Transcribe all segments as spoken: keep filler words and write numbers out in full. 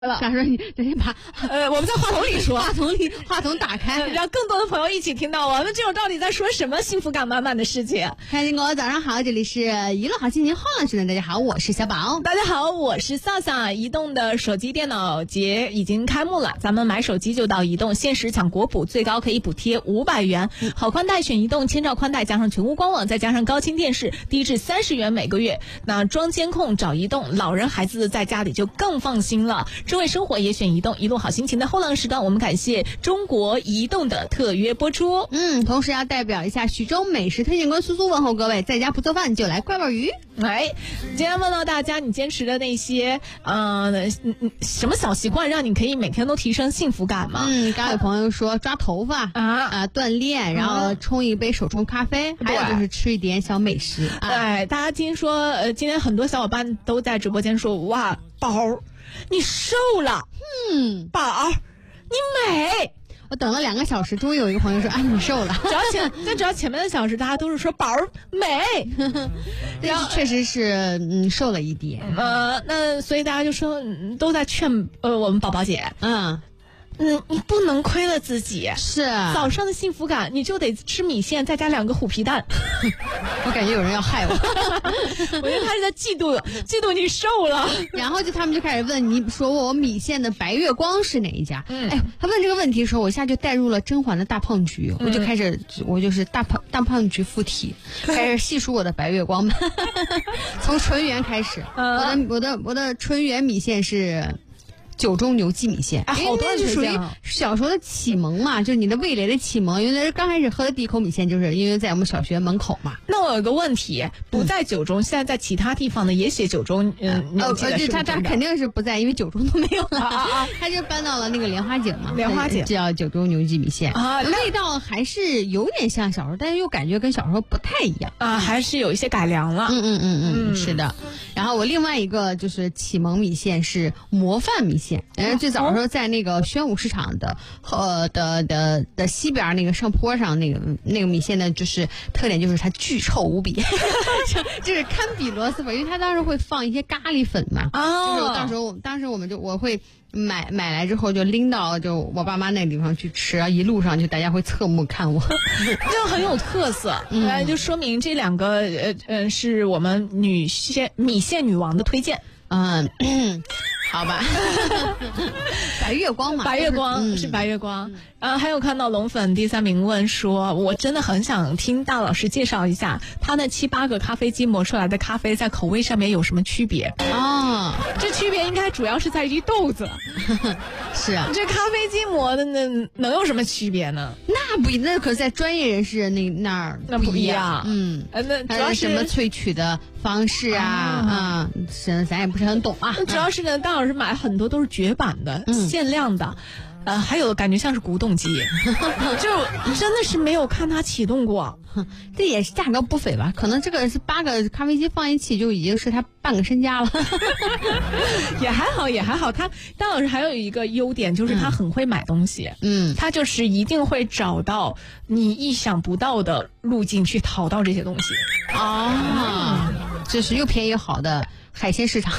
了。 想说你直接把呃，我们在话筒里说， 话筒里话筒打开， 让更多的朋友一起听到我们这种到底在说什么幸福感满满的事情。 开心哥，早上好，这里是娱乐好心情晃时的，大家好，我是小宝。 大家好，我是萨萨。移动的手机电脑节已经开幕了，咱们买手机就到移动，限时抢国补，最高可以补贴五百元。好宽带选移动，千兆宽带加上全屋官网，再加上高清电视，低至三十元每个月。那装监控找移动，老人孩子在家里就更放心了。智慧生活也选移动，移动好心情的后浪时段，我们感谢中国移动的特约播出。 嗯，同时要代表一下徐州美食推荐官苏苏问候各位，在家不做饭就来怪味鱼。 哎，今天问到大家，你坚持的那些呃什么小习惯，让你可以每天都提升幸福感吗？ 嗯，刚有朋友说抓头发啊啊锻炼，然后冲一杯手冲咖啡，还有就是吃一点小美食。 对，哎、大家听说呃，今天很多小伙伴都在直播间说，哇，宝，你瘦了， 嗯， 宝，你美。 我等了两个小时，终于有一个朋友说：“哎，你瘦了。” 只要前，但只要前面的小时，大家都是说宝儿美， 然后确实是嗯瘦了一点。 呃，那所以大家就说、嗯、都在劝呃我们宝宝姐， 嗯。 嗯，你不能亏了自己。 是早上的幸福感，你就得吃米线，再加两个虎皮蛋。 我感觉有人要害我， 我觉得他是在嫉妒，嫉妒你瘦了。 然后就他们就开始问你，说我米线的白月光是哪一家？ 嗯， 哎，他问这个问题的时候，我一下就带入了甄嬛的大胖菊，嗯、我就开始，我就是大胖大胖菊附体，开始细数我的白月光们，从纯元开始，嗯、我的我的我的纯元米线是。九州牛记米线， 哎，好多人就属于小时候的启蒙嘛，就是你的味蕾的启蒙。因为刚开始喝的第一口米线，就是因为在我们小学门口嘛。 那我有个问题，不在九州，嗯、现在在其他地方呢也写九州，嗯， 呃，呃，他他肯定是不在，因为九州都没有了， 啊啊、 他就搬到了那个莲花井嘛。 莲花井叫九州牛记米线啊， 味道还是有点像小时候，但是又感觉跟小时候不太一样啊，还是有一些改良了。 嗯嗯嗯嗯，是的。然后我另外一个就是启蒙米线是模范米线，人家最早。我说在那个宣武市场的呃的的的西边那个上坡上那个那个米线呢，就是特点就是它巨臭无比，就是堪比螺蛳粉，因为它当时会放一些咖喱粉嘛。 哦， 就是我到时候当时我们就我会买买来之后就拎到就我爸妈那个地方去吃，然后一路上就大家会侧目看我， 就很有特色。嗯，就说明这两个呃呃是我们女线米线女王的推荐。 嗯。好吧，白月光嘛， 白月光、就是嗯、是白月光。然后还有看到龙粉第三名问说，我真的很想听大老师介绍一下，他那七八个咖啡机磨出来的咖啡在口味上面有什么区别啊？ 这区别应该主要是在于豆子。 是啊， 这咖啡机磨的那能有什么区别呢？ 那不，那可是在专业人士那那儿那不一样。 嗯， 呃，那主要是什么萃取的方式啊啊，是、嗯、咱也不是很懂啊。 主要是呢，大老师买很多都是绝版的、嗯、限量的。呃，还有感觉像是古董机，就真的是没有看它启动过。 这也是价格不菲吧？可能这个是八个咖啡机放一起就已经是他半个身家了。 也还好，也还好。他大老师还有一个优点，就是他很会买东西。 嗯， 他就是一定会找到你意想不到的路径去淘到这些东西。 啊，这是又便宜又好的海鲜市场。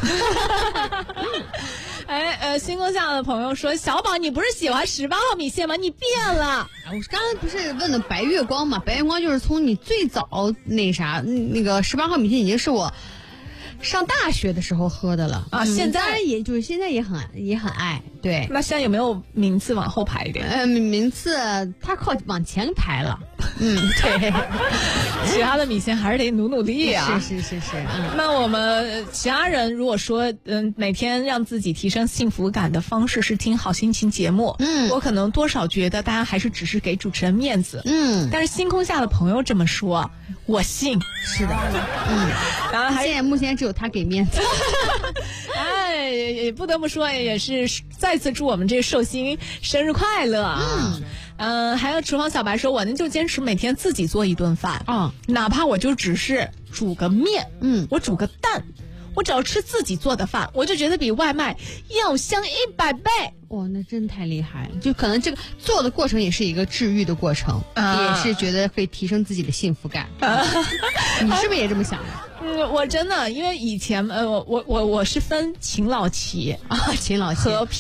哎呃，星空下的朋友说，小宝你不是喜欢十八号米线吗？你变了。 我刚才不是问的白月光嘛？白月光就是从你最早那啥那个十八号米线已经是我上大学的时候喝的了啊，现在也就是现在也很也很爱。对， 那现在有没有名次往后排一点？ 呃，名次它靠往前排了。嗯，对， 其他的米线还是得努努力啊。 是是是是。 嗯、那我们其他人如果说，嗯，每天让自己提升幸福感的方式是听好心情节目， 嗯， 我可能多少觉得大家还是只是给主持人面子， 嗯， 但是星空下的朋友这么说，我信。 是的，嗯， 然后还现在目前只有他给面子。 哎，也不得不说，也是再次祝我们这个寿星生日快乐啊！ 嗯。 嗯、呃，还有厨房小白说，我呢就坚持每天自己做一顿饭啊、 嗯，哪怕我就只是煮个面， 嗯， 我煮个蛋， 我只要吃自己做的饭，我就觉得比外卖要香一百倍。 哇，那真太厉害了！就可能这个做的过程也是一个治愈的过程， 啊、 也是觉得可以提升自己的幸福感。啊、你是不是也这么想的？ 嗯，我真的，因为以前呃，我我我我是分勤劳期啊，勤劳期和